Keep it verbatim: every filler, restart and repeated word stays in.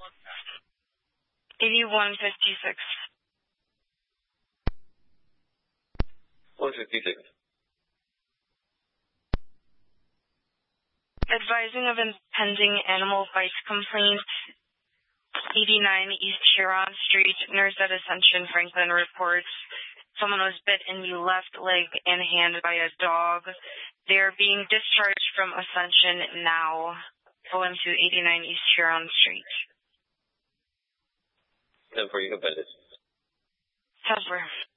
eighty-one fifty-six. one fifty-six. Advising of impending animal bites complaint. eighty-nine East Huron Street, nurse at Ascension Franklin reports someone was bit in the left leg and hand by a dog. They are being discharged from Ascension now. Going to eighty-nine East Huron Street. ten for you, Bendit. Tesla.